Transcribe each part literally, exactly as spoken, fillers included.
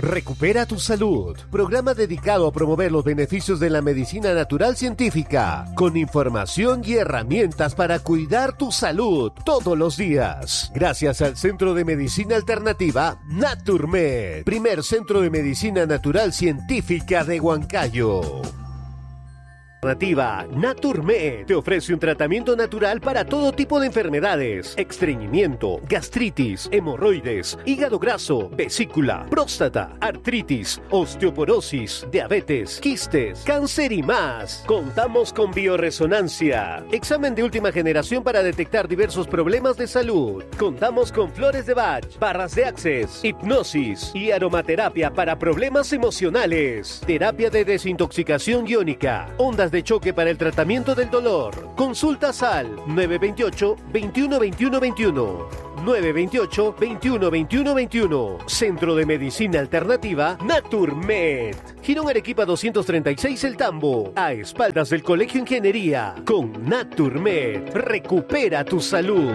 Recupera tu salud, programa dedicado a promover los beneficios de la medicina natural científica, con información y herramientas para cuidar tu salud todos los días. Gracias al Centro de Medicina Alternativa Naturmed, primer centro de medicina natural científica de Huancayo. Alternativa Naturmed te ofrece un tratamiento natural para todo tipo de enfermedades: estreñimiento, gastritis, hemorroides, hígado graso, vesícula, próstata, artritis, osteoporosis, diabetes, quistes, cáncer y más. Contamos con bioresonancia, examen de última generación para detectar diversos problemas de salud. Contamos con flores de Bach, barras de Access, hipnosis y aromaterapia para problemas emocionales, terapia de desintoxicación iónica, ondas de choque para el tratamiento del dolor. Consultas al nueve dos ocho, veintiuno, veintiuno, veintiuno. nueve dos ocho, veintiuno, veintiuno, veintiuno. Centro de Medicina Alternativa Naturmed. Girón Arequipa doscientos treinta y seis El Tambo, a espaldas del Colegio Ingeniería. Con Naturmed, recupera tu salud.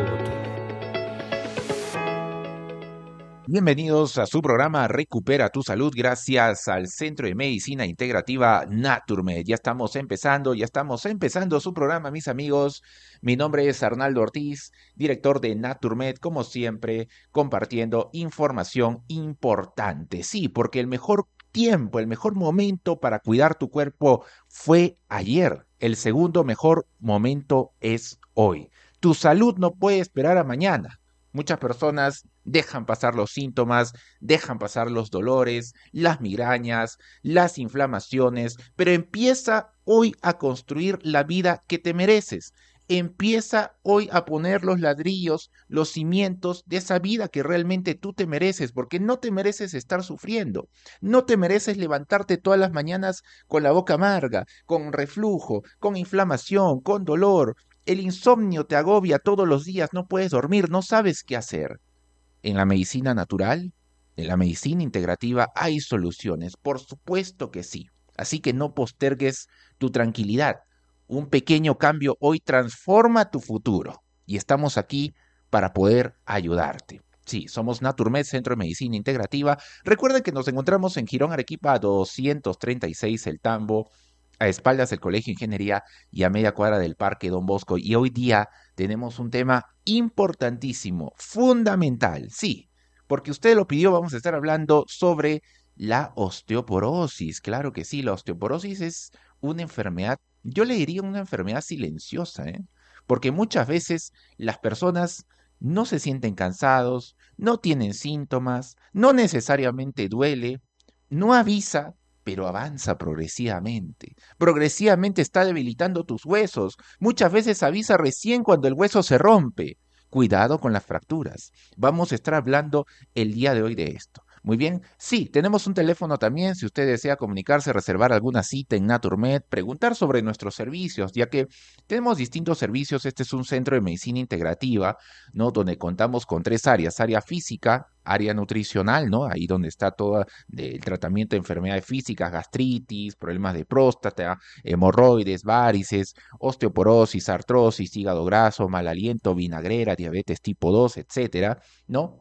Bienvenidos a su programa Recupera tu Salud, gracias al Centro de Medicina Integrativa Naturmed. Ya estamos empezando, ya estamos empezando su programa, mis amigos. Mi nombre es Arnaldo Ortiz, director de Naturmed, como siempre, compartiendo información importante. Sí, porque el mejor tiempo, el mejor momento para cuidar tu cuerpo fue ayer. El segundo mejor momento es hoy. Tu salud no puede esperar a mañana. Muchas personas dejan pasar los síntomas, dejan pasar los dolores, las migrañas, las inflamaciones, pero empieza hoy a construir la vida que te mereces. Empieza hoy a poner los ladrillos, los cimientos de esa vida que realmente tú te mereces, porque no te mereces estar sufriendo, no te mereces levantarte todas las mañanas con la boca amarga, con reflujo, con inflamación, con dolor. El insomnio te agobia todos los días, no puedes dormir, no sabes qué hacer. En la medicina natural, en la medicina integrativa, hay soluciones, por supuesto que sí. Así que no postergues tu tranquilidad. Un pequeño cambio hoy transforma tu futuro y estamos aquí para poder ayudarte. Sí, somos Naturmed, Centro de Medicina Integrativa. Recuerden que nos encontramos en Girón Arequipa doscientos treinta y seis El Tambo, a espaldas del Colegio Ingeniería y a media cuadra del Parque Don Bosco. Y hoy día tenemos un tema importantísimo, fundamental, sí, porque usted lo pidió. Vamos a estar hablando sobre la osteoporosis. Claro que sí, la osteoporosis es una enfermedad, yo le diría una enfermedad silenciosa, ¿eh? Porque muchas veces las personas no se sienten cansados, no tienen síntomas, no necesariamente duele, no avisa, pero avanza progresivamente. Progresivamente está debilitando tus huesos. Muchas veces avisa recién cuando el hueso se rompe. Cuidado con las fracturas. Vamos a estar hablando el día de hoy de esto. Muy bien, sí, tenemos un teléfono también, si usted desea comunicarse, reservar alguna cita en Naturmed, preguntar sobre nuestros servicios, ya que tenemos distintos servicios. Este es un centro de medicina integrativa, ¿no? Donde contamos con tres áreas: área física, área nutricional, ¿no? Ahí donde está todo el tratamiento de enfermedades físicas, gastritis, problemas de próstata, hemorroides, varices, osteoporosis, artrosis, hígado graso, mal aliento, vinagrera, diabetes tipo dos, etcétera, ¿no?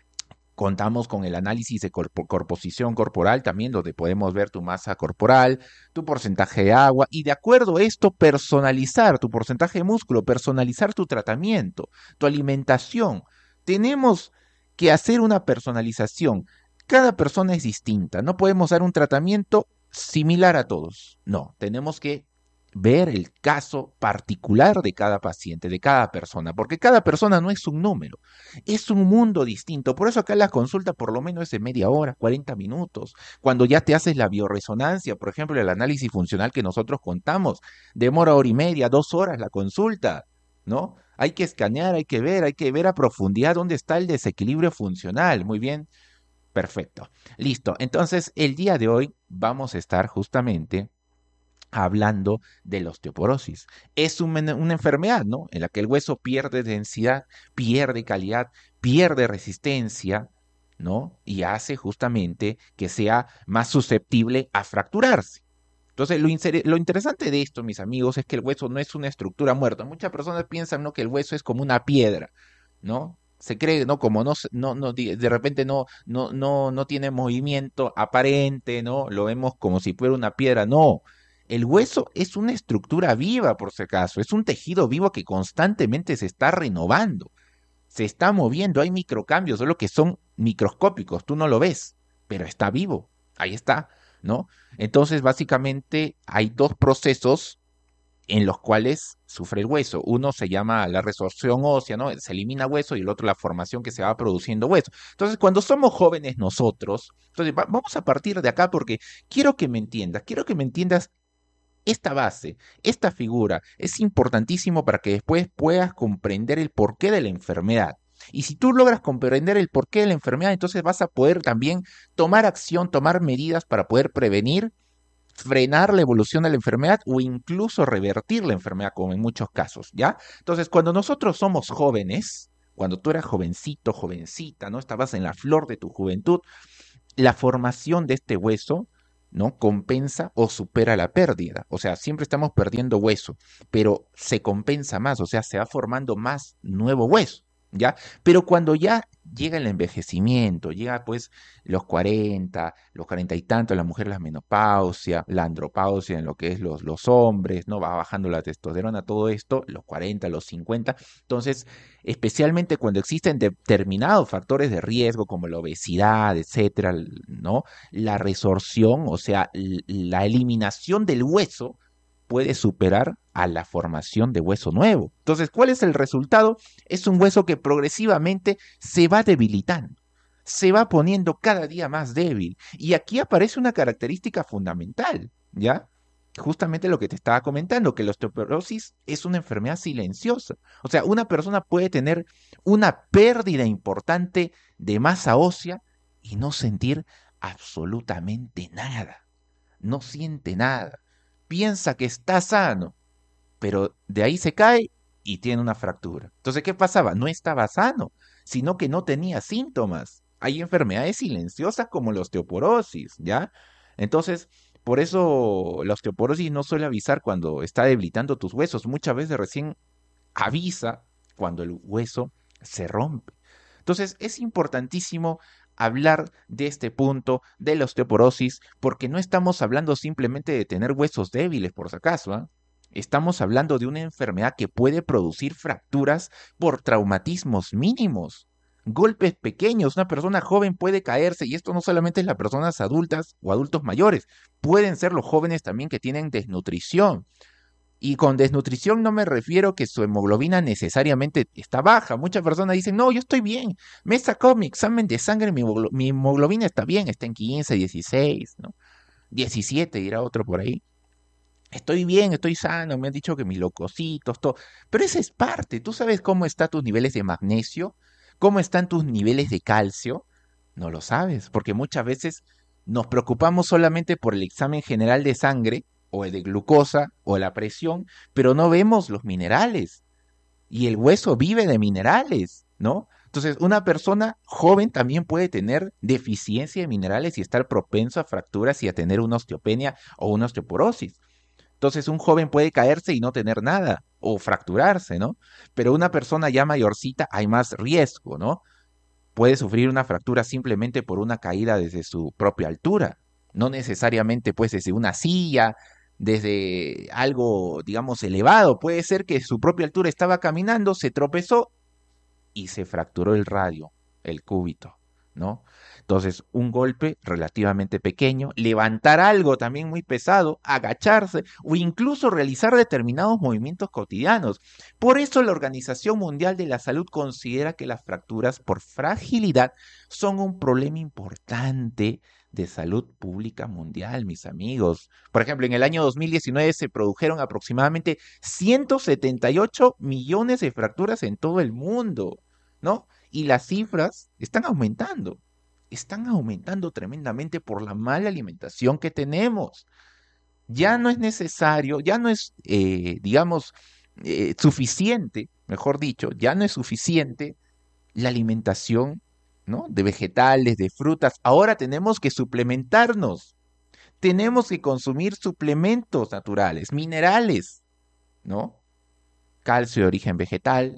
Contamos con el análisis de corpo- composición corporal también, donde podemos ver tu masa corporal, tu porcentaje de agua y, de acuerdo a esto, personalizar tu porcentaje de músculo, personalizar tu tratamiento, tu alimentación. Tenemos que hacer una personalización. Cada persona es distinta, no podemos dar un tratamiento similar a todos. No, tenemos que ver el caso particular de cada paciente, de cada persona, porque cada persona no es un número, es un mundo distinto. Por eso acá la consulta por lo menos es de media hora, cuarenta minutos. Cuando ya te haces la bioresonancia, por ejemplo, el análisis funcional que nosotros contamos, demora hora y media, dos horas la consulta, ¿no? Hay que escanear, hay que ver, hay que ver a profundidad dónde está el desequilibrio funcional. Muy bien, perfecto. Listo. Entonces, el día de hoy vamos a estar justamente hablando de la osteoporosis. Es un, una enfermedad, ¿no? En la que el hueso pierde densidad, pierde calidad, pierde resistencia, ¿no? Y hace justamente que sea más susceptible a fracturarse. Entonces, lo, lo interesante de esto, mis amigos, es que el hueso no es una estructura muerta. Muchas personas piensan, ¿no?, que el hueso es como una piedra, ¿no? Se cree, ¿no? Como no, se- no, no, di- de repente no, no, no, no tiene movimiento aparente, ¿no? Lo vemos como si fuera una piedra. No. El hueso es una estructura viva, por si acaso. Es un tejido vivo que constantemente se está renovando, se está moviendo, hay microcambios, solo que son microscópicos, tú no lo ves, pero está vivo, ahí está, ¿no? Entonces, básicamente hay dos procesos en los cuales sufre el hueso. Uno se llama la resorción ósea, ¿no? Se elimina hueso y el otro la formación que se va produciendo hueso. Entonces, cuando somos jóvenes nosotros, entonces va- vamos a partir de acá porque quiero que me entiendas, quiero que me entiendas esta base, esta figura es importantísimo para que después puedas comprender el porqué de la enfermedad. Y si tú logras comprender el porqué de la enfermedad, entonces vas a poder también tomar acción, tomar medidas para poder prevenir, frenar la evolución de la enfermedad o incluso revertir la enfermedad, como en muchos casos, ¿ya? Entonces, cuando nosotros somos jóvenes, cuando tú eras jovencito, jovencita, ¿no? Estabas en la flor de tu juventud, la formación de este hueso, ¿no? Compensa o supera la pérdida. O sea, siempre estamos perdiendo hueso, pero se compensa más, o sea, se va formando más nuevo hueso, ¿ya? Pero cuando ya llega el envejecimiento, llega pues los cuarenta, los cuarenta y tantos, la mujer la menopausia, la andropausia en lo que es los, los hombres, ¿no? Va bajando la testosterona, todo esto, los cuarenta, los cincuenta. Entonces, especialmente cuando existen determinados factores de riesgo como la obesidad, etcétera, ¿no? La resorción, o sea, la eliminación del hueso puede superar a la formación de hueso nuevo. Entonces, ¿cuál es el resultado? Es un hueso que progresivamente se va debilitando, se va poniendo cada día más débil. Y aquí aparece una característica fundamental, ¿ya? Justamente lo que te estaba comentando, que la osteoporosis es una enfermedad silenciosa. O sea, una persona puede tener una pérdida importante de masa ósea y no sentir absolutamente nada. No siente nada. Piensa que está sano, pero de ahí se cae y tiene una fractura. Entonces, ¿qué pasaba? No estaba sano, sino que no tenía síntomas. Hay enfermedades silenciosas como la osteoporosis, ¿ya? Entonces, por eso la osteoporosis no suele avisar cuando está debilitando tus huesos. Muchas veces recién avisa cuando el hueso se rompe. Entonces, es importantísimo hablar de este punto de la osteoporosis porque no estamos hablando simplemente de tener huesos débiles, por si acaso, ¿ah? Estamos hablando de una enfermedad que puede producir fracturas por traumatismos mínimos, golpes pequeños. Una persona joven puede caerse, y esto no solamente es las personas adultas o adultos mayores, pueden ser los jóvenes también que tienen desnutrición. Y con desnutrición no me refiero que su hemoglobina necesariamente está baja. Muchas personas dicen, no, yo estoy bien. Me he sacado mi examen de sangre, mi, hemoglo- mi hemoglobina está bien, está en quince, dieciséis, ¿no? diecisiete, dirá otro por ahí. Estoy bien, estoy sano, me han dicho que mis leucocitos, todo. Pero esa es parte. ¿Tú sabes cómo están tus niveles de magnesio? ¿Cómo están tus niveles de calcio? No lo sabes, porque muchas veces nos preocupamos solamente por el examen general de sangre, o el de glucosa, o la presión, pero no vemos los minerales. Y el hueso vive de minerales, ¿no? Entonces, una persona joven también puede tener deficiencia de minerales y estar propenso a fracturas y a tener una osteopenia o una osteoporosis. Entonces un joven puede caerse y no tener nada o fracturarse, ¿no? Pero una persona ya mayorcita hay más riesgo, ¿no? Puede sufrir una fractura simplemente por una caída desde su propia altura, no necesariamente pues desde una silla, desde algo, digamos, elevado. Puede ser que su propia altura estaba caminando, se tropezó y se fracturó el radio, el cúbito, ¿no? Entonces, un golpe relativamente pequeño, levantar algo también muy pesado, agacharse o incluso realizar determinados movimientos cotidianos. Por eso la Organización Mundial de la Salud considera que las fracturas por fragilidad son un problema importante de salud pública mundial, mis amigos. Por ejemplo, en el año dos mil diecinueve se produjeron aproximadamente ciento setenta y ocho millones de fracturas en todo el mundo, ¿no? Y las cifras están aumentando, están aumentando tremendamente por la mala alimentación que tenemos. Ya no es necesario, ya no es, eh, digamos, eh, suficiente, mejor dicho, ya no es suficiente la alimentación, ¿no? De vegetales, de frutas. Ahora tenemos que suplementarnos, tenemos que consumir suplementos naturales, minerales, ¿no? Calcio de origen vegetal,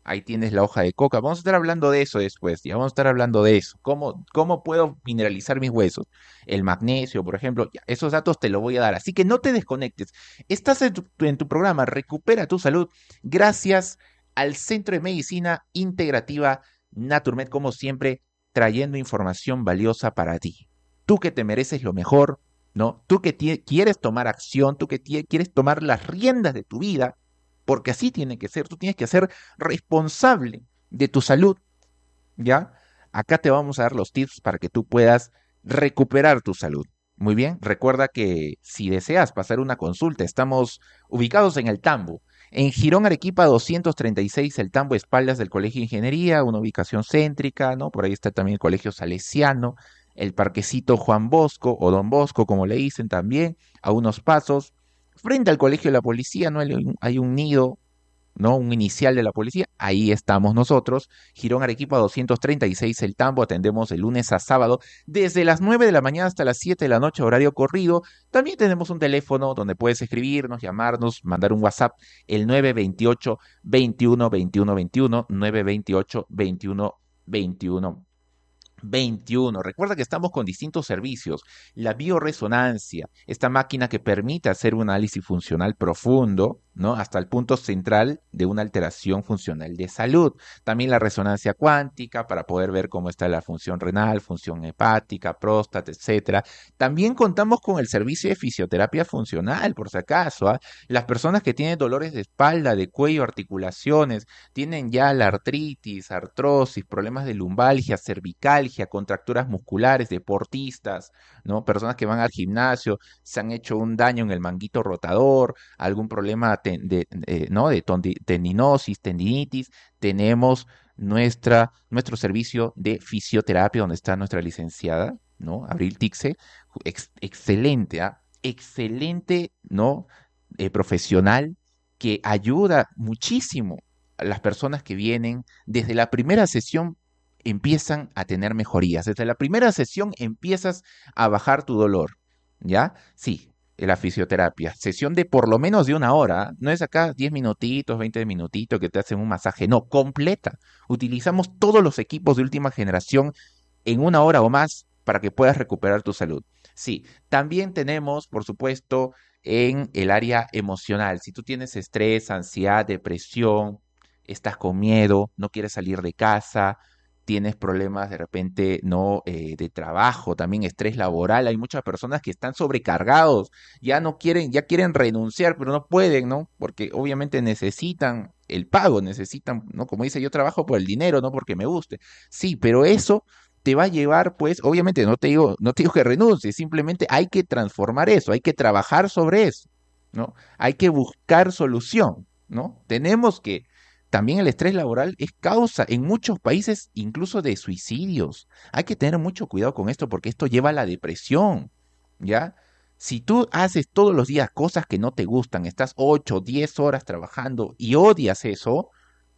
Ahí tienes la hoja de coca. Vamos a estar hablando de eso después. Ya vamos a estar hablando de eso. ¿Cómo, cómo puedo mineralizar mis huesos? El magnesio, por ejemplo. Ya, esos datos te los voy a dar. Así que no te desconectes. Estás en tu, en tu programa Recupera tu Salud gracias al Centro de Medicina Integrativa Naturmed, como siempre, trayendo información valiosa para ti. Tú que te mereces lo mejor, ¿no? Tú que tie- quieres tomar acción, tú que tie- quieres tomar las riendas de tu vida, porque así tiene que ser. Tú tienes que ser responsable de tu salud, ¿ya? Acá te vamos a dar los tips para que tú puedas recuperar tu salud. Muy bien, recuerda que si deseas pasar una consulta, estamos ubicados en el Tambo, en Girón Arequipa doscientos treinta y seis, el Tambo, espaldas del Colegio de Ingeniería, una ubicación céntrica, ¿no? Por ahí está también el Colegio Salesiano, el Parquecito Juan Bosco o Don Bosco, como le dicen también, a unos pasos. Frente al Colegio de la Policía, ¿no? Hay un, hay un nido, ¿no? Un inicial de la policía, ahí estamos nosotros, Girón Arequipa doscientos treinta y seis, el Tambo, atendemos de lunes a sábado, desde las nueve de la mañana hasta las siete de la noche, horario corrido. También tenemos un teléfono donde puedes escribirnos, llamarnos, mandar un WhatsApp, el nueve veintiocho, veintiuno, veintiuno, veintiuno, nueve veintiocho, veintiuno, veintiuno. veintiuno. Recuerda que estamos con distintos servicios. La bioresonancia, esta máquina que permite hacer un análisis funcional profundo, ¿no? Hasta el punto central de una alteración funcional de salud. También la resonancia cuántica para poder ver cómo está la función renal, función hepática, próstata, etcétera. También contamos con el servicio de fisioterapia funcional, por si acaso, ¿ah? Las personas que tienen dolores de espalda, de cuello, articulaciones, tienen ya la artritis, artrosis, problemas de lumbalgia, cervicalgia, contracturas musculares, deportistas, ¿no? Personas que van al gimnasio, se han hecho un daño en el manguito rotador, algún problema ten- de, eh, ¿no? de tondi- tendinosis, tendinitis, tenemos nuestra, nuestro servicio de fisioterapia, donde está nuestra licenciada, ¿no? Abril Tixe, ex- excelente, ¿ah? Excelente, ¿no? Eh, profesional que ayuda muchísimo a las personas que vienen. Desde la primera sesión empiezan a tener mejorías. Desde la primera sesión empiezas a bajar tu dolor, ¿ya? Sí, la fisioterapia. Sesión de por lo menos de una hora. No es acá diez minutitos, veinte minutitos que te hacen un masaje. No, completa. Utilizamos todos los equipos de última generación en una hora o más para que puedas recuperar tu salud. Sí, también tenemos, por supuesto, en el área emocional. Si tú tienes estrés, ansiedad, depresión, estás con miedo, no quieres salir de casa, tienes problemas de repente no eh, de trabajo, también estrés laboral, hay muchas personas que están sobrecargados, ya no quieren, ya quieren renunciar, pero no pueden, ¿no? Porque obviamente necesitan el pago, necesitan, ¿no? Como dice, yo trabajo por el dinero, no porque me guste. Sí, pero eso te va a llevar, pues, obviamente no te digo, no te digo que renuncies, simplemente hay que transformar eso, hay que trabajar sobre eso, ¿no? Hay que buscar solución, ¿no? Tenemos que, también el estrés laboral es causa en muchos países incluso de suicidios. Hay que tener mucho cuidado con esto porque esto lleva a la depresión, ¿ya? Si tú haces todos los días cosas que no te gustan, estás ocho, diez horas trabajando y odias eso,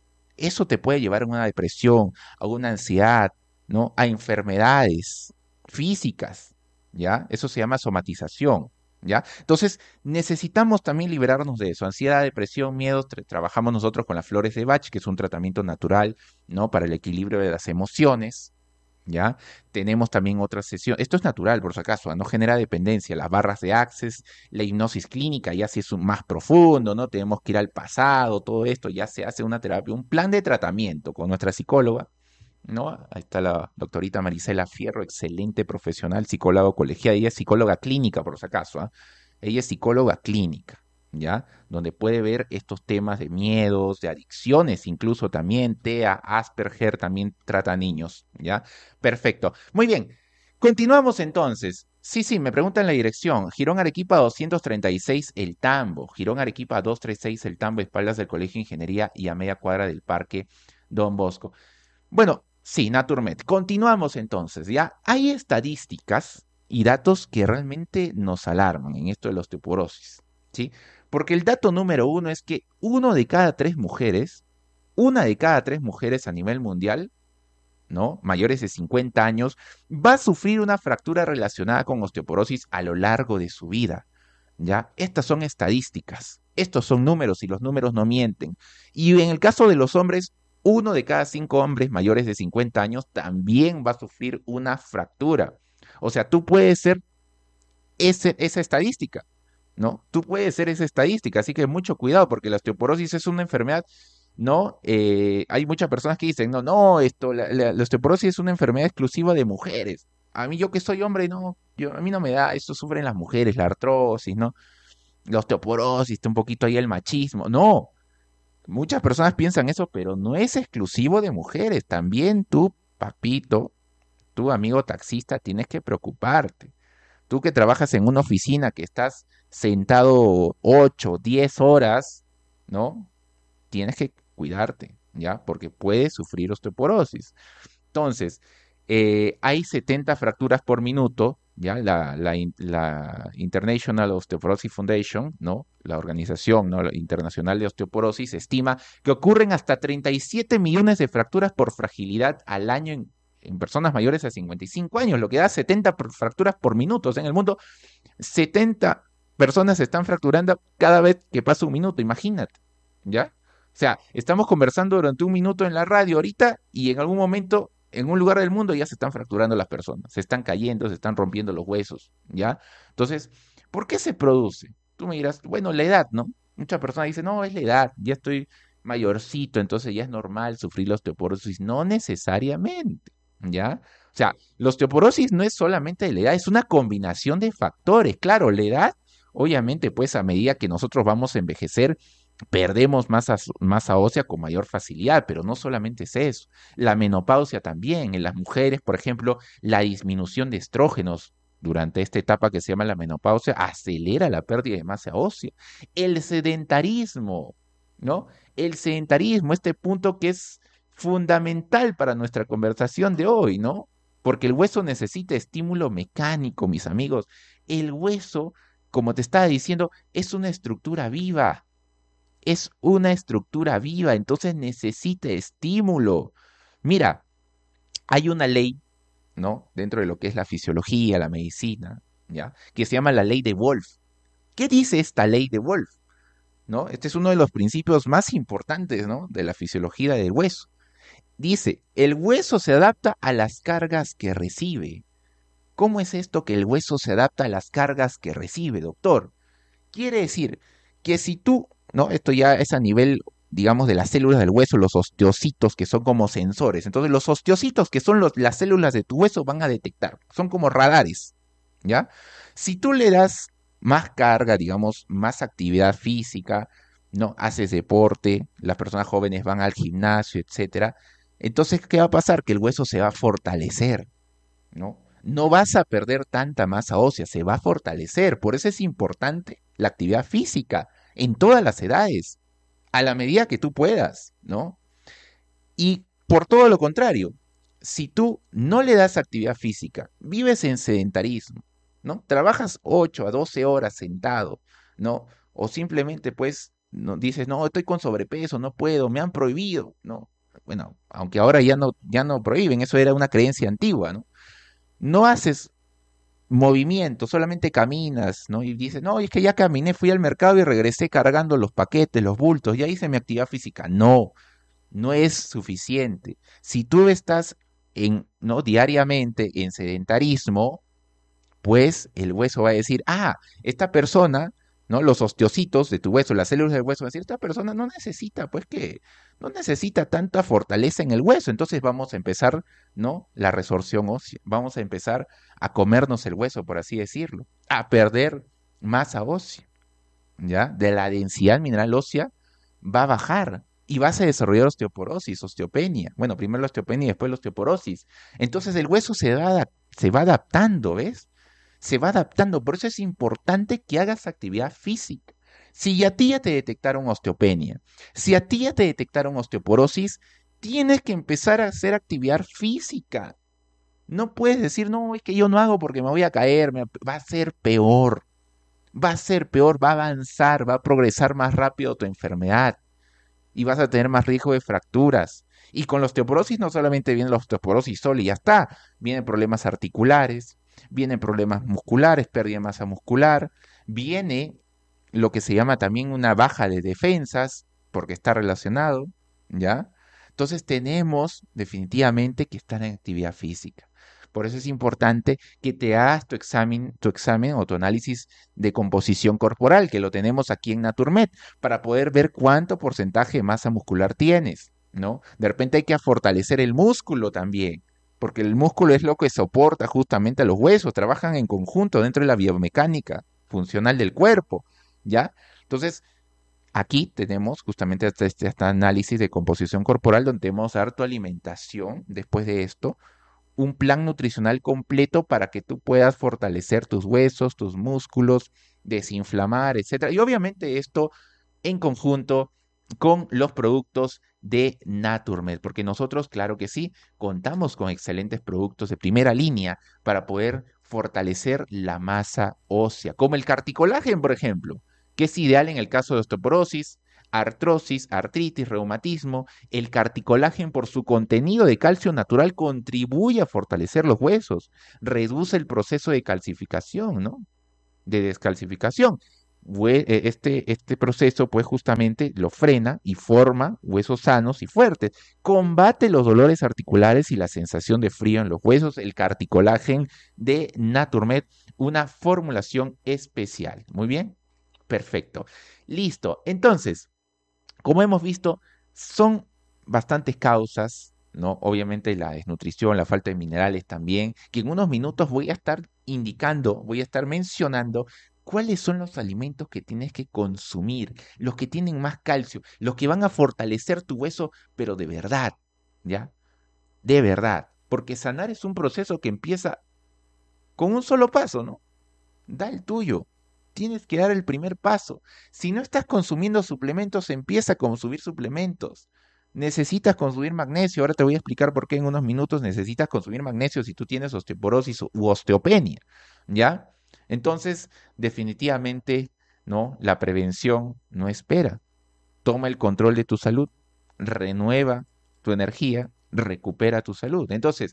eso te puede llevar a una depresión, a una ansiedad, ¿no? A enfermedades físicas, ¿ya? Eso se llama somatización, ¿ya? Entonces, necesitamos también liberarnos de eso. Ansiedad, depresión, miedos, tra- trabajamos nosotros con las flores de Bach, que es un tratamiento natural, ¿no? Para el equilibrio de las emociones, ¿ya? Tenemos también otra sesión, esto es natural por si acaso, ¿ah? No genera dependencia, las barras de Access, la hipnosis clínica, ya si es un más profundo, ¿no? Tenemos que ir al pasado, todo esto, ya se hace una terapia, un plan de tratamiento con nuestra psicóloga, ¿no? Ahí está la doctorita Marisela Fierro, excelente profesional, psicóloga colegiada, ella es psicóloga clínica por si acaso, ¿ah? Ella es psicóloga clínica, ¿ya? Donde puede ver estos temas de miedos, de adicciones, incluso también, T E A, Asperger, también trata a niños, ¿ya? Perfecto. Muy bien. Continuamos entonces. Sí, sí, me preguntan la dirección. Girón Arequipa doscientos treinta y seis, El Tambo. Girón Arequipa doscientos treinta y seis, El Tambo, espaldas del Colegio de Ingeniería y a media cuadra del Parque Don Bosco. Bueno, sí, Naturmed. Continuamos entonces, ¿ya? Hay estadísticas y datos que realmente nos alarman en esto de la osteoporosis, ¿sí? Porque el dato número uno es que uno de cada tres mujeres, una de cada tres mujeres a nivel mundial, ¿no? Mayores de cincuenta años, va a sufrir una fractura relacionada con osteoporosis a lo largo de su vida, ¿ya? Estas son estadísticas, estos son números y los números no mienten. Y en el caso de los hombres, uno de cada cinco hombres mayores de cincuenta años también va a sufrir una fractura. O sea, tú puedes ser ese, esa estadística, ¿no? Tú puedes ser esa estadística, así que mucho cuidado porque la osteoporosis es una enfermedad, ¿no? Eh, hay muchas personas que dicen, no, no, esto, la, la, la osteoporosis es una enfermedad exclusiva de mujeres. A mí, yo que soy hombre, no, yo, a mí no me da, esto sufren las mujeres, la artrosis, ¿no? La osteoporosis, está un poquito ahí el machismo. No, muchas personas piensan eso, pero no es exclusivo de mujeres. También tú, papito, tu amigo taxista, tienes que preocuparte. Tú que trabajas en una oficina, que estás sentado ocho, diez horas, ¿no? Tienes que cuidarte, ¿ya? Porque puedes sufrir osteoporosis. Entonces, eh, hay setenta fracturas por minuto, ¿ya? La, la, la International Osteoporosis Foundation, ¿no? La organización, ¿no? La internacional de osteoporosis estima que ocurren hasta treinta y siete millones de fracturas por fragilidad al año en, en personas mayores a cincuenta y cinco años, lo que da setenta fracturas por minuto. O sea, en el mundo, setenta personas se están fracturando cada vez que pasa un minuto, imagínate, ¿ya? O sea, estamos conversando durante un minuto en la radio ahorita y en algún momento, en un lugar del mundo, ya se están fracturando las personas, se están cayendo, se están rompiendo los huesos, ¿ya? Entonces, ¿por qué se produce? Tú me dirás, bueno, la edad, ¿no? Muchas personas dicen, no, es la edad, ya estoy mayorcito, entonces ya es normal sufrir la osteoporosis. No necesariamente, ¿ya? O sea, la osteoporosis no es solamente la edad, es una combinación de factores. Claro, la edad, obviamente, pues a medida que nosotros vamos a envejecer, perdemos masa, masa ósea con mayor facilidad, pero no solamente es eso. La menopausia también. En las mujeres, por ejemplo, la disminución de estrógenos durante esta etapa que se llama la menopausia acelera la pérdida de masa ósea. El sedentarismo, ¿no? El sedentarismo, este punto que es fundamental para nuestra conversación de hoy, ¿no? Porque el hueso necesita estímulo mecánico, mis amigos. El hueso, como te estaba diciendo, es una estructura viva. Es una estructura viva, entonces necesita estímulo. Mira, hay una ley, ¿no? Dentro de lo que es la fisiología, la medicina, ¿ya? Que se llama la ley de Wolf. ¿Qué dice esta ley de Wolf? ¿No? Este es uno de los principios más importantes, ¿no? De la fisiología del hueso. Dice, el hueso se adapta a las cargas que recibe. ¿Cómo es esto que el hueso se adapta a las cargas que recibe, doctor? Quiere decir que si tú, ¿no? Esto ya es a nivel, digamos, de las células del hueso, los osteocitos que son como sensores. Entonces los osteocitos que son los, las células de tu hueso van a detectar, son como radares, ¿ya? Si tú le das más carga, digamos, más actividad física, ¿no? Haces deporte, las personas jóvenes van al gimnasio, etcétera. Entonces, ¿qué va a pasar? Que el hueso se va a fortalecer, ¿no? No vas a perder tanta masa ósea, se va a fortalecer. Por eso es importante la actividad física en todas las edades, a la medida que tú puedas, ¿no? Y por todo lo contrario, si tú no le das actividad física, vives en sedentarismo, ¿no? Trabajas ocho a doce horas sentado, ¿no? O simplemente pues no, dices, no, estoy con sobrepeso, no puedo, me han prohibido, ¿no? Bueno, aunque ahora ya no, ya no prohíben, eso era una creencia antigua, ¿no? No haces movimiento, solamente caminas, ¿no? Y dices, no, es que ya caminé, fui al mercado y regresé cargando los paquetes, los bultos, ya hice mi actividad física. No, no es suficiente. Si tú estás en, ¿no? diariamente en sedentarismo, pues el hueso va a decir, ah, esta persona, ¿no? Los osteocitos de tu hueso, las células del hueso van a decir, esta persona no necesita, pues que no necesita tanta fortaleza en el hueso. Entonces vamos a empezar, ¿no? La resorción ósea. Vamos a empezar a comernos el hueso, por así decirlo, a perder masa ósea, ¿ya? De la densidad mineral ósea va a bajar y vas a desarrollar osteoporosis, osteopenia. Bueno, primero la osteopenia y después la osteoporosis. Entonces el hueso se va, se va adaptando, ¿ves? Se va adaptando. Por eso es importante que hagas actividad física. Si a ti ya te detectaron osteopenia, si a ti ya te detectaron osteoporosis, tienes que empezar a hacer actividad física. No puedes decir, no, es que yo no hago porque me voy a caer, me... va a ser peor. Va a ser peor, va a avanzar, va a progresar más rápido tu enfermedad y vas a tener más riesgo de fracturas. Y con la osteoporosis no solamente viene la osteoporosis sola y ya está, vienen problemas articulares, vienen problemas musculares, pérdida de masa muscular, viene lo que se llama también una baja de defensas, porque está relacionado, ¿ya? Entonces tenemos definitivamente que estar en actividad física. Por eso es importante que te hagas tu examen, tu examen o tu análisis de composición corporal, que lo tenemos aquí en Naturmed, para poder ver cuánto porcentaje de masa muscular tienes, ¿no? De repente hay que fortalecer el músculo también, porque el músculo es lo que soporta justamente a los huesos, trabajan en conjunto dentro de la biomecánica funcional del cuerpo, ¿ya? Entonces, aquí tenemos justamente este, este, este análisis de composición corporal donde te vamos a dar tu alimentación después de esto, un plan nutricional completo para que tú puedas fortalecer tus huesos, tus músculos, desinflamar, etcétera. Y obviamente esto en conjunto con los productos de Naturmed, porque nosotros, claro que sí, contamos con excelentes productos de primera línea para poder fortalecer la masa ósea, como el carticolágeno, por ejemplo, que es ideal en el caso de osteoporosis, artrosis, artritis, reumatismo. El carticolágeno, por su contenido de calcio natural, contribuye a fortalecer los huesos, reduce el proceso de calcificación, ¿no? De descalcificación. Este, este proceso, pues justamente lo frena y forma huesos sanos y fuertes. Combate los dolores articulares y la sensación de frío en los huesos. El carticolágeno de Naturmed, una formulación especial. Muy bien, perfecto. Listo. Entonces, como hemos visto, son bastantes causas, ¿no? Obviamente la desnutrición, la falta de minerales también, que en unos minutos voy a estar indicando, voy a estar mencionando cuáles son los alimentos que tienes que consumir, los que tienen más calcio, los que van a fortalecer tu hueso, pero de verdad, ¿ya? De verdad, porque sanar es un proceso que empieza con un solo paso, ¿no? Da el tuyo. Tienes que dar el primer paso. Si no estás consumiendo suplementos, empieza a consumir suplementos. Necesitas consumir magnesio. Ahora te voy a explicar por qué en unos minutos necesitas consumir magnesio si tú tienes osteoporosis u osteopenia, ¿ya? Entonces, definitivamente, ¿no? La prevención no espera. Toma el control de tu salud, renueva tu energía, recupera tu salud. Entonces,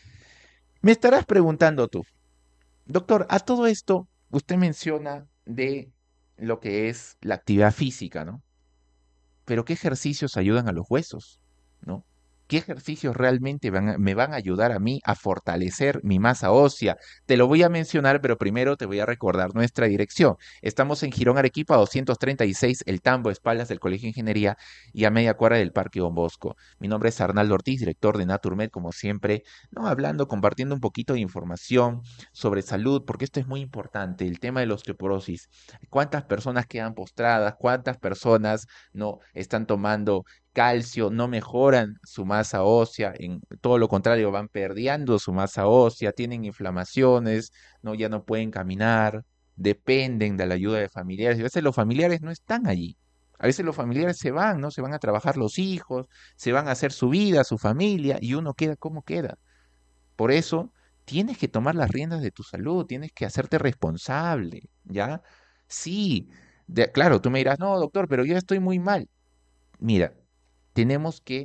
me estarás preguntando tú, doctor, a todo esto usted menciona de lo que es la actividad física, ¿no? Pero ¿qué ejercicios ayudan a los huesos? ¿No? ¿Qué ejercicios realmente van a- me van a ayudar a mí a fortalecer mi masa ósea? Te lo voy a mencionar, pero primero te voy a recordar nuestra dirección. Estamos en Girón Arequipa doscientos treinta y seis, El Tambo, espaldas del Colegio de Ingeniería y a media cuadra del Parque Don Bosco. Mi nombre es Arnaldo Ortiz, director de Naturmed, como siempre, ¿no? Hablando, compartiendo un poquito de información sobre salud, porque esto es muy importante, el tema de la osteoporosis. ¿Cuántas personas quedan postradas? ¿Cuántas personas no están tomando calcio, no mejoran su masa ósea, en todo lo contrario, van perdiendo su masa ósea, tienen inflamaciones, no, ya no pueden caminar, dependen de la ayuda de familiares, y a veces los familiares no están allí. A veces los familiares se van, ¿no? Se van a trabajar los hijos, se van a hacer su vida, su familia, y uno queda como queda. Por eso tienes que tomar las riendas de tu salud, tienes que hacerte responsable, ¿ya? Sí, de- claro, tú me dirás, no, doctor, pero yo estoy muy mal. Mira, tenemos que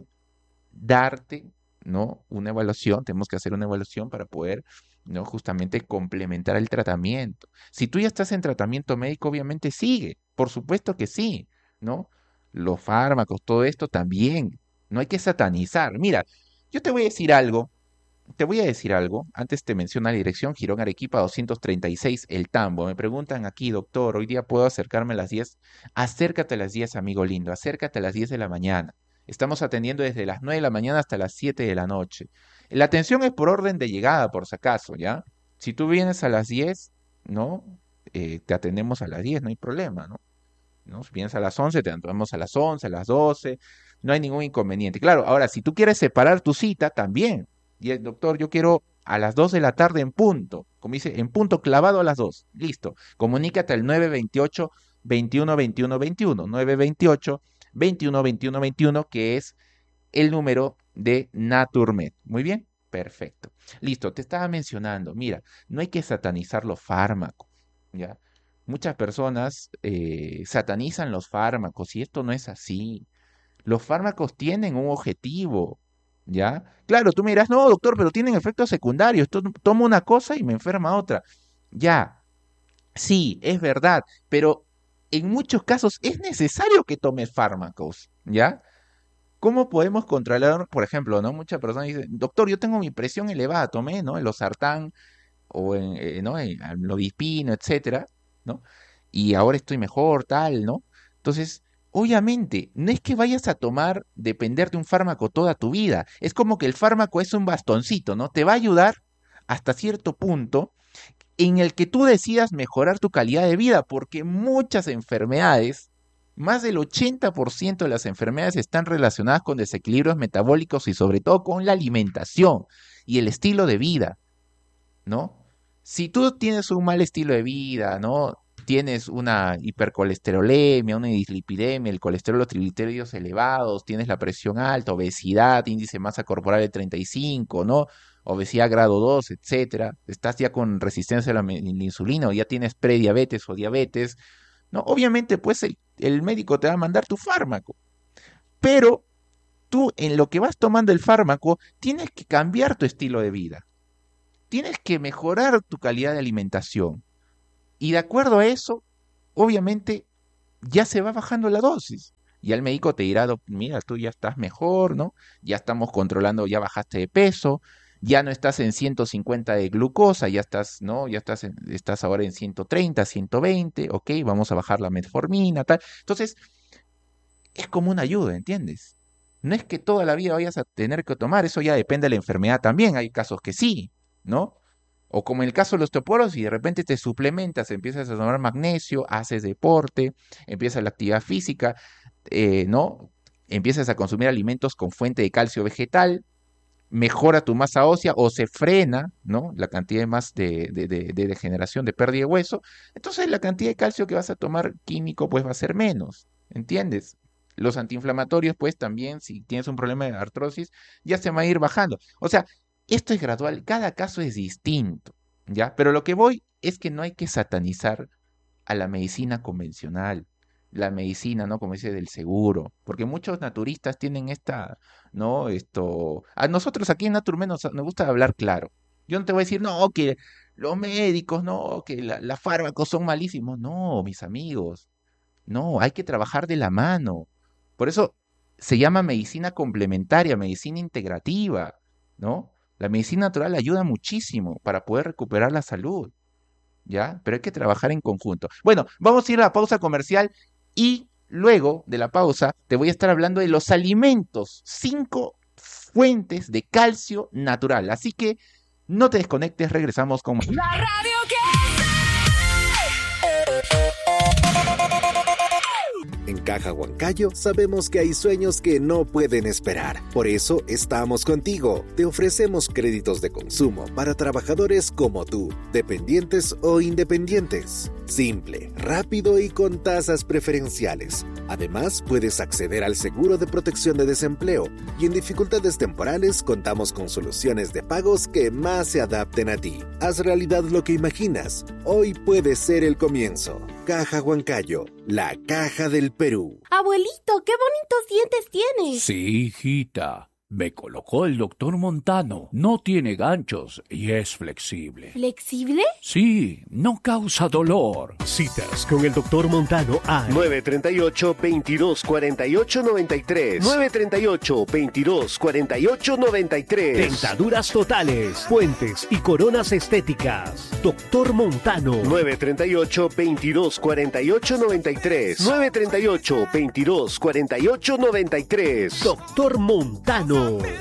darte, ¿no? Una evaluación, tenemos que hacer una evaluación para poder, ¿no? Justamente complementar el tratamiento. Si tú ya estás en tratamiento médico, obviamente sigue, por supuesto que sí, ¿no? Los fármacos, todo esto también, no hay que satanizar. Mira, yo te voy a decir algo, te voy a decir algo, antes te menciona la dirección, Girón Arequipa doscientos treinta y seis, El Tambo. Me preguntan aquí, doctor, hoy día puedo acercarme a las diez. Acércate a las diez, amigo lindo, acércate a las diez de la mañana. Estamos atendiendo desde las nueve de la mañana hasta las siete de la noche. La atención es por orden de llegada, por si acaso, ¿ya? Si tú vienes a las diez, ¿no? Eh, te atendemos a las diez, no hay problema, ¿no? ¿No? Si vienes a las once, te atendemos a las once, a las doce, no hay ningún inconveniente. Claro, ahora, si tú quieres separar tu cita, también. Y el doctor, yo quiero a las dos de la tarde en punto, como dice, en punto clavado a las dos. Listo. Comunícate al nueve veintiocho, veintiuno, veintiuno, veintiuno, nueve veintiocho, veintiuno, veintiuno, veintiuno, que es el número de Naturmed. Muy bien, perfecto. Listo, te estaba mencionando, mira, no hay que satanizar los fármacos, ¿ya? Muchas personas eh, satanizan los fármacos y esto no es así. Los fármacos tienen un objetivo, ¿ya? Claro, tú me dirás, no, doctor, pero tienen efectos secundarios. To- Tomo una cosa y me enferma otra. Ya, sí, es verdad, pero en muchos casos es necesario que tomes fármacos, ¿ya? ¿Cómo podemos controlar, por ejemplo, ¿no? Muchas personas dicen, doctor, yo tengo mi presión elevada, tomé, ¿no? El losartán o en, eh, ¿no? En amlodipino, etcétera, ¿no? Y ahora estoy mejor, tal, ¿no? Entonces, obviamente, no es que vayas a tomar, depender de un fármaco toda tu vida. Es como que el fármaco es un bastoncito, ¿no? Te va a ayudar hasta cierto punto en el que tú decidas mejorar tu calidad de vida, porque muchas enfermedades, más del ochenta por ciento de las enfermedades están relacionadas con desequilibrios metabólicos y sobre todo con la alimentación y el estilo de vida, ¿no? Si tú tienes un mal estilo de vida, ¿no? Tienes una hipercolesterolemia, una dislipidemia, el colesterol, los triglicéridos elevados, tienes la presión alta, obesidad, índice de masa corporal de treinta y cinco, ¿no? Obesidad grado dos, etcétera. Estás ya con resistencia a la, me- la insulina o ya tienes prediabetes o diabetes, ¿no? Obviamente, pues el, el médico te va a mandar tu fármaco, pero tú en lo que vas tomando el fármaco tienes que cambiar tu estilo de vida, tienes que mejorar tu calidad de alimentación. Y de acuerdo a eso, obviamente, ya se va bajando la dosis. Ya el médico te dirá, "Doc, mira, tú ya estás mejor, ¿no? Ya estamos controlando, ya bajaste de peso, ya no estás en ciento cincuenta de glucosa, ya estás, ¿no? Ya estás, en- estás ahora en ciento treinta, ciento veinte, ok, vamos a bajar la metformina, tal. Entonces, es como una ayuda, ¿entiendes? No es que toda la vida vayas a tener que tomar, eso ya depende de la enfermedad también, hay casos que sí, ¿no? O como en el caso de la osteoporosis, de repente te suplementas, empiezas a tomar magnesio, haces deporte, empiezas la actividad física, eh, ¿no? Empiezas a consumir alimentos con fuente de calcio vegetal, mejora tu masa ósea o se frena, ¿no? La cantidad de más de, de, de, de degeneración, de pérdida de hueso, entonces la cantidad de calcio que vas a tomar químico pues va a ser menos, ¿entiendes? Los antiinflamatorios pues también, si tienes un problema de artrosis, ya se va a ir bajando. O sea, esto es gradual, cada caso es distinto, ¿ya? Pero lo que voy es que no hay que satanizar a la medicina convencional, la medicina, ¿no? Como dice, del seguro, porque muchos naturistas tienen esta, ¿no? Esto, a nosotros aquí en Naturmed nos, nos gusta hablar claro. Yo no te voy a decir, no, que los médicos, no, que la, la fármacos son malísimos. No, mis amigos, no, hay que trabajar de la mano. Por eso se llama medicina complementaria, medicina integrativa, ¿no? La medicina natural ayuda muchísimo para poder recuperar la salud. ¿Ya? Pero hay que trabajar en conjunto. Bueno, vamos a ir a la pausa comercial y luego de la pausa te voy a estar hablando de los alimentos, cinco fuentes de calcio natural. Así que no te desconectes, regresamos con... La radio que... En Caja Huancayo sabemos que hay sueños que no pueden esperar. Por eso estamos contigo. Te ofrecemos créditos de consumo para trabajadores como tú, dependientes o independientes. Simple, rápido y con tasas preferenciales. Además, puedes acceder al seguro de protección de desempleo y en dificultades temporales contamos con soluciones de pagos que más se adapten a ti. Haz realidad lo que imaginas. Hoy puede ser el comienzo. Caja Huancayo, la caja del Perú. Abuelito, qué bonitos dientes tienes. Sí, hijita. Me colocó el doctor Montano. No tiene ganchos y es flexible. ¿Flexible? Sí, no causa dolor. Citas con el doctor Montano al nueve tres ocho, veintidós cuarenta y ocho noventa y tres. nueve tres ocho, veintidós cuarenta y ocho noventa y tres. Dentaduras totales, puentes y coronas estéticas. Doctor Montano. nueve tres ocho, veintidós cuarenta y ocho noventa y tres. nueve tres ocho, veintidós cuarenta y ocho noventa y tres. Doctor Montano.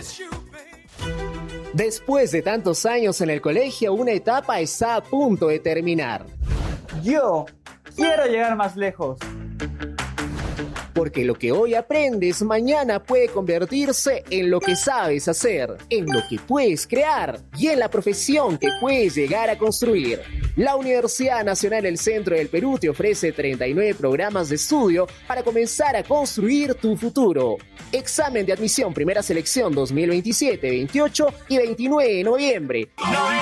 Después de tantos años en el colegio, una etapa está a punto de terminar. Yo quiero llegar más lejos. Porque lo que hoy aprendes mañana puede convertirse en lo que sabes hacer, en lo que puedes crear y en la profesión que puedes llegar a construir. La Universidad Nacional del Centro del Perú te ofrece treinta y nueve programas de estudio para comenzar a construir tu futuro. Examen de admisión primera selección dos mil veintisiete, veintiocho y veintinueve de noviembre.